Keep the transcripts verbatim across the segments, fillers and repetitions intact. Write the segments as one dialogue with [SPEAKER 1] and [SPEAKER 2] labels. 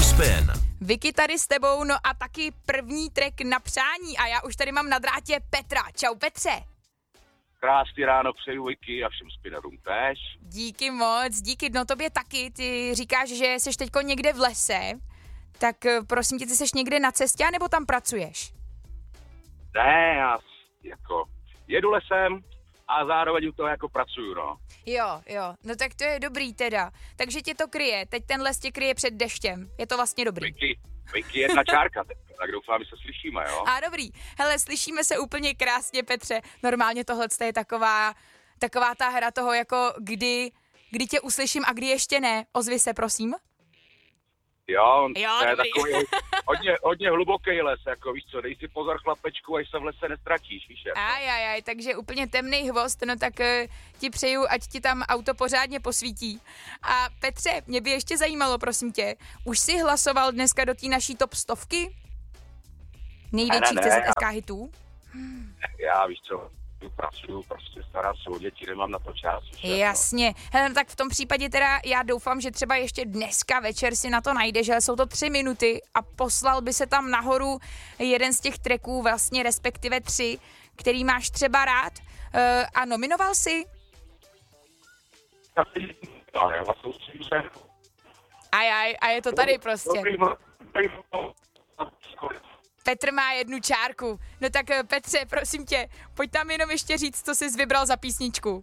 [SPEAKER 1] Spin.
[SPEAKER 2] Vicky tady s tebou, no a taky první track na přání a já už tady mám na drátě Petra. Čau Petře.
[SPEAKER 3] Krásný ráno přeju Vicky a všem spinnerům též.
[SPEAKER 2] Díky moc, díky, no tobě taky. Ty říkáš, že jsi teďko někde v lese, tak prosím tě, ty jsi někde na cestě, nebo tam pracuješ?
[SPEAKER 3] Ne, já jako jedu lesem a zároveň u toho jako pracuju, no.
[SPEAKER 2] Jo, jo, no tak to je dobrý teda. Takže tě to kryje, teď ten les tě kryje před deštěm, je to vlastně dobrý.
[SPEAKER 3] Vicky, Vicky jedna čárka, tak doufám, že se slyšíme, jo?
[SPEAKER 2] A dobrý, hele, slyšíme se úplně krásně, Petře. Normálně tohle je taková, taková ta hra toho, jako kdy, kdy tě uslyším a kdy ještě ne. Ozvi se, prosím.
[SPEAKER 3] Jo,
[SPEAKER 2] Jo,
[SPEAKER 3] to je
[SPEAKER 2] dobrý.
[SPEAKER 3] takový hodně, hodně hluboký les, jako víš co, dej si pozor chlapečku, až se v lese nestratíš, víš jak.
[SPEAKER 2] Aj, aj, aj, takže úplně temný hvost, no tak uh, ti přeju, ať ti tam auto pořádně posvítí. A Petře, mě by ještě zajímalo, prosím tě, už jsi hlasoval dneska do té naší top stovky? Největších
[SPEAKER 3] Ne, ne, ne,
[SPEAKER 2] C Z S K hitů?
[SPEAKER 3] Já víš co, pracuju, prostě starám se o děti, nemám na to čas. víš jak, no.
[SPEAKER 2] Jasně. Hele, no tak v tom případě teda já doufám, že třeba ještě dneska večer si na to najdeš, že jsou to tři minuty a poslal by se tam nahoru jeden z těch tracků, vlastně respektive tři, který máš třeba rád uh, a nominoval si.
[SPEAKER 3] No, já vlastně musím se...
[SPEAKER 2] Aj, aj, a je to tady prostě.
[SPEAKER 3] Dobrý, dobrý, dobrý.
[SPEAKER 2] Petr má jednu čárku. No tak uh, Petře, prosím tě, pojď tam jenom ještě říct, co jsi vybral za písničku.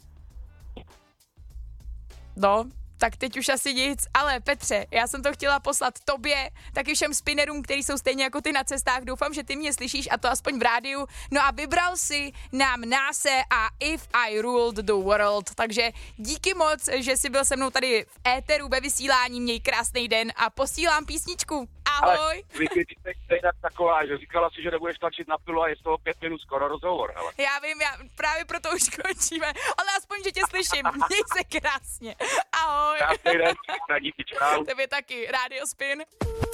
[SPEAKER 2] No, tak teď už asi nic, ale Petře, já jsem to chtěla poslat tobě, taky všem spinnerům, kteří jsou stejně jako ty na cestách, doufám, že ty mě slyšíš a to aspoň v rádiu, no a vybral si nám Náse a If I Ruled the World, takže díky moc, že jsi byl se mnou tady v éteru ve vysílání, měj krásný den a posílám písničku. Ahoj.
[SPEAKER 3] Ale Vicky, ty jsi stejně taková, že říkala si, že nebudeš tlačit na pilu a je z toho pět minut skoro rozhovor, hele.
[SPEAKER 2] Já vím, já právě proto už končíme, ale aspoň, že tě slyším, měj se krásně. Ahoj.
[SPEAKER 3] Krásný den, díky, čau.
[SPEAKER 2] Tebe taky, Rádio Spin.